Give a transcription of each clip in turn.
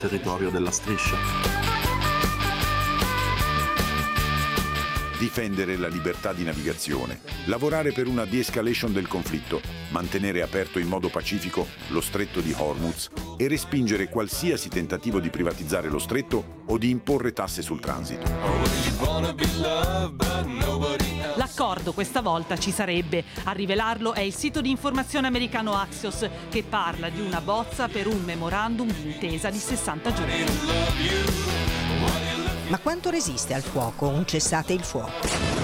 territorio della striscia. Difendere la libertà di navigazione, lavorare per una de-escalation del conflitto, mantenere aperto in modo pacifico lo stretto di Hormuz e respingere qualsiasi tentativo di privatizzare lo stretto o di imporre tasse sul transito. L'accordo questa volta ci sarebbe. A rivelarlo è il sito di informazione americano Axios, che parla di una bozza per un memorandum di intesa di 60 giorni. Ma quanto resiste al fuoco un cessate il fuoco?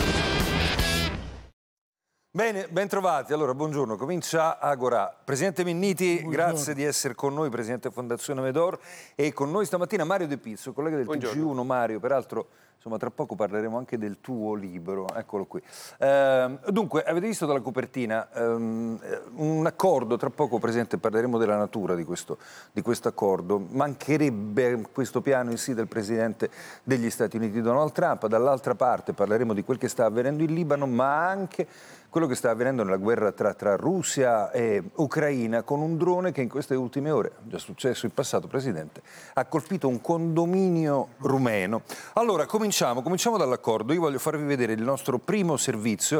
Bene, ben trovati. Allora, buongiorno. Comincia Agora. Presidente Minniti, buongiorno. Grazie di essere con noi, Presidente Fondazione Medor. E con noi stamattina Mario De Pizzo, collega del TG1. Mario, peraltro, insomma, tra poco parleremo anche del tuo libro. Eccolo qui. Dunque, avete visto dalla copertina un accordo, tra poco, Presidente, parleremo della natura di questo accordo. Mancherebbe questo piano in sì del Presidente degli Stati Uniti Donald Trump. Dall'altra parte parleremo di quel che sta avvenendo in Libano, ma anche quello che sta avvenendo nella guerra tra Russia e Ucraina, con un drone che in queste ultime ore, già successo in passato, Presidente, ha colpito un condominio rumeno. Allora, cominciamo dall'accordo. Io voglio farvi vedere il nostro primo servizio.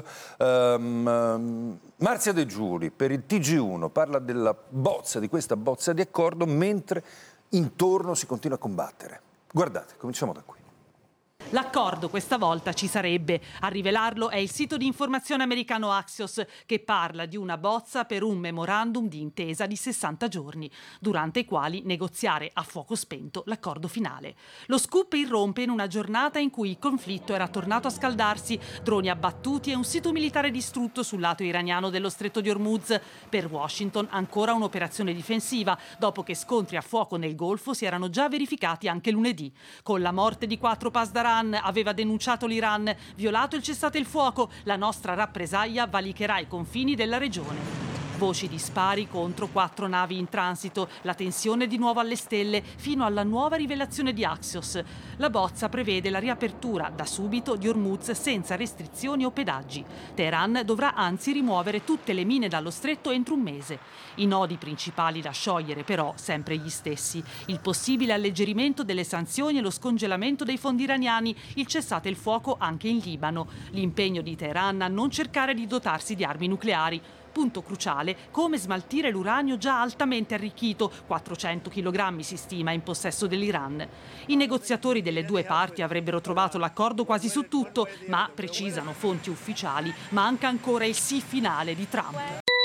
Marzia De Giuli, per il TG1, parla di questa bozza di accordo, mentre intorno si continua a combattere. Guardate, cominciamo da qui. L'accordo questa volta ci sarebbe. A rivelarlo è il sito di informazione americano Axios, che parla di una bozza per un memorandum di intesa di 60 giorni, durante i quali negoziare a fuoco spento l'accordo finale. Lo scoop irrompe in una giornata in cui il conflitto era tornato a scaldarsi, droni abbattuti e un sito militare distrutto sul lato iraniano dello stretto di Hormuz. Per Washington ancora un'operazione difensiva, dopo che scontri a fuoco nel Golfo si erano già verificati anche lunedì. Con la morte di 4 pasdaran aveva denunciato l'Iran, violato il cessate il fuoco, la nostra rappresaglia valicherà i confini della regione. Voci di spari contro 4 navi in transito, la tensione di nuovo alle stelle fino alla nuova rivelazione di Axios. La bozza prevede la riapertura da subito di Hormuz senza restrizioni o pedaggi. Teheran dovrà anzi rimuovere tutte le mine dallo stretto entro un mese. I nodi principali da sciogliere però sempre gli stessi: il possibile alleggerimento delle sanzioni e lo scongelamento dei fondi iraniani, il cessate il fuoco anche in Libano, l'impegno di Teheran a non cercare di dotarsi di armi nucleari. Punto cruciale, come smaltire l'uranio già altamente arricchito, 400 kg si stima in possesso dell'Iran. I negoziatori delle due parti avrebbero trovato l'accordo quasi su tutto, ma, precisano fonti ufficiali, manca ancora il sì finale di Trump.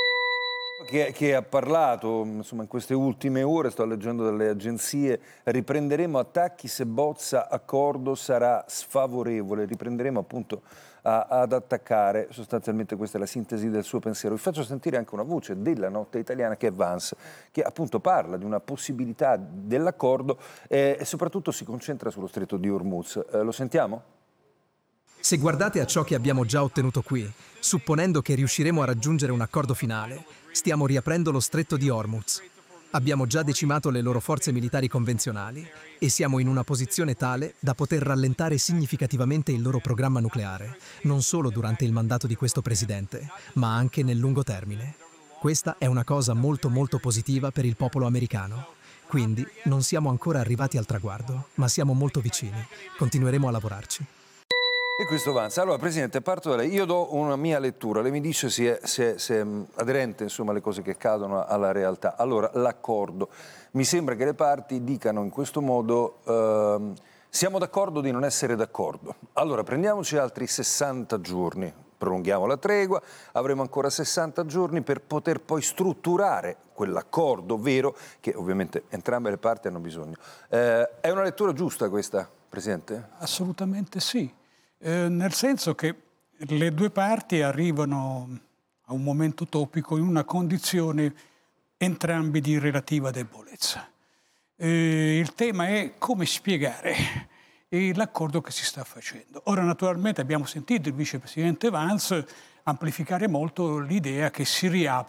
Che ha parlato, insomma, in queste ultime ore, sto leggendo dalle agenzie, riprenderemo attacchi se bozza accordo sarà sfavorevole, riprenderemo appunto ad attaccare, sostanzialmente questa è la sintesi del suo pensiero. Vi faccio sentire anche una voce della notte italiana, che è Vance, che appunto parla di una possibilità dell'accordo e soprattutto si concentra sullo stretto di Hormuz. Lo sentiamo? Se guardate a ciò che abbiamo già ottenuto qui, supponendo che riusciremo a raggiungere un accordo finale, stiamo riaprendo lo stretto di Hormuz. Abbiamo già decimato le loro forze militari convenzionali e siamo in una posizione tale da poter rallentare significativamente il loro programma nucleare, non solo durante il mandato di questo presidente, ma anche nel lungo termine. Questa è una cosa molto molto positiva per il popolo americano. Quindi non siamo ancora arrivati al traguardo, ma siamo molto vicini. Continueremo a lavorarci. E questo avanza. Allora, Presidente, parto da lei. Io do una mia lettura, lei mi dice se è aderente, insomma, alle cose che cadono alla realtà. Allora, l'accordo. Mi sembra che le parti dicano in questo modo siamo d'accordo di non essere d'accordo. Allora, prendiamoci altri 60 giorni, prolunghiamo la tregua, avremo ancora 60 giorni per poter poi strutturare quell'accordo vero che ovviamente entrambe le parti hanno bisogno. È una lettura giusta questa, Presidente? Assolutamente sì. Nel senso che le due parti arrivano a un momento topico in una condizione entrambi di relativa debolezza. Il tema è come spiegare l'accordo che si sta facendo. Ora, naturalmente, abbiamo sentito il vicepresidente Vance amplificare molto l'idea che si riapra